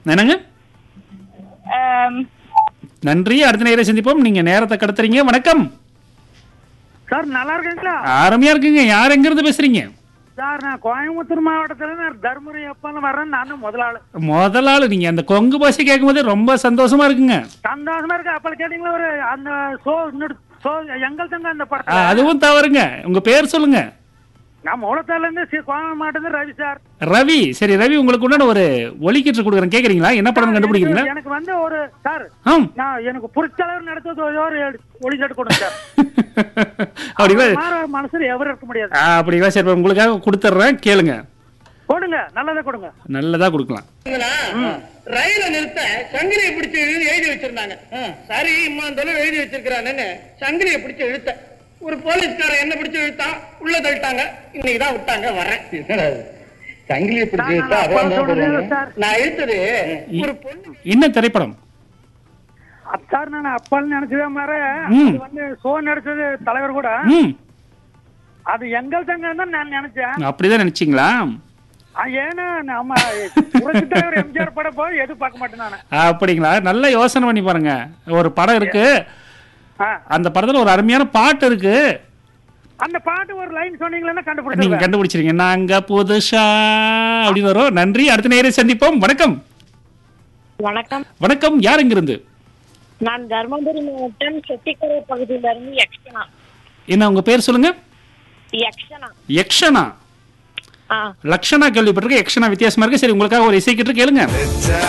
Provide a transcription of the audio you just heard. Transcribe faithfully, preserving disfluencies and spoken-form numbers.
என்னங்க? ஆம், நன்றி. அடுத்த நேரம் சந்திப்போம். நீங்க நேரத்தை கடத்துறீங்க. வணக்கம். சார் நல்லா இருக்கீங்களா அருமையா இருக்குங்க. யார் எங்க இருந்து பேசுறீங்க? சார்? நான் கோயம்புத்தூர் மாவட்டத்துல நான் தர்மபுரி அப்பான்னு வர்றேன். நானும் முதலாளு. முதலாளு நீங்க அந்த கொங்கு பாஷை கேட்கும்போது ரொம்ப சந்தோஷமா இருக்குங்க. சந்தோஷமா இருக்கு. அப்ப கேட்டீங்களா ஒரு அந்த ஷோ இன்னொரு ஷோ எங்கள் தங்க அந்த ஆ, படத்துல அதுவும் தவறுங்க. உங்க பேர் சொல்லுங்க. நான் மூலத்தால இருந்து சி- கோயம்புத்தூர் மாவட்டத்துல ரவி சார். ரவி. சரி ரவி, உங்களுக்கு உண்டான ஒரு ஒலிக்கிட்டு கொடுக்குறேன், கேக்குறீங்களா? என்ன படம் கண்டுபிடிக்கிறீங்களா? எனக்கு- எனக்கு வந்து ஒரு சார் ஆம். நான் எனக்கு புரிச்சளவு நடத்தது ஒரே ஒரு ஒளி செட்டு கொடுங்க சார். அப்படிங்களா? அவர் மாதிரி மனசுல எவரும் இருக்க முடியாது. ஆ, அப்படிங்களா? சரி, உங்களுக்காக கொடுத்துட்றேன், கேளுங்க. கொடுங்க, நல்லதே கொடுங்க. நல்லதா கொடுக்கலாம். ரயில நிறுத்த சங்கிலியை பிடிச்சு இழுத்து எழுதி வச்சிருந்தாங்க. சரி இம்மா தொழில் எழுதி வச்சிருக்கிறான்னு சங்கிலியை பிடிச்சு இழுத்த ஒரு போலீஸ்காரன் என்ன பிடிச்சு இழுத்தான், உள்ள தள்ளிட்டாங்க. இன்னைக்குதான் விட்டாங்க. வரேன். சங்கிலியை பிடிச்சு இழுத்தா நான் அப்பா சொல்றது சார். நான் இழுத்தது ஒரு பொண்ணு. என்ன திரைப்படம்? அப்ப சார் நான் அப்பான்னு நினைச்சதே மாதிரி ம். அது வந்து ஷோ நடிச்சது தலைவர் கூட ம், அது எங்கள் தங்க தான் நான் நினைச்சேன். அப்படிதான் நினைச்சீங்களா? ஆ, ஏன்னா நம்ம புரட்சி தலைவர் எம்ஜிஆர் படம் போய் எது பார்க்க மாட்டேன் நானு. அப்படிங்களா? நல்ல யோசனை பண்ணி பாருங்க. ஒரு படம் இருக்கு, ஆ, அந்த படத்துல ஒரு அருமையான பாட்டு இருக்கு. அந்த பாட்டு ஒரு லைன் சொன்னீங்களா நீங்க கண்டுபிடிச்சிருவேன். கண்டுபிடிச்சிருங்க. நாங்க புதுசா அப்படின்னு வரும். நன்றி. அடுத்த நேரம் சந்திப்போம். வணக்கம். வணக்கம். வணக்கம். யார் எங்கிருந்து? நான் தர்மபுரி மாவட்டம் செட்டிக்கரை பகுதியில இருந்து யக்ஷனா. என்ன உங்க பேர் சொல்லுங்க? யக்ஷனா. யக்ஷனா. ஆ லக்ஷனா கேள்விப்பட்டிருக்க, யக்ஷனா வித்தியாசமா இருக்கு. சரி, உங்களுக்காக ஒரு இசை கிட்டு கேளுங்க.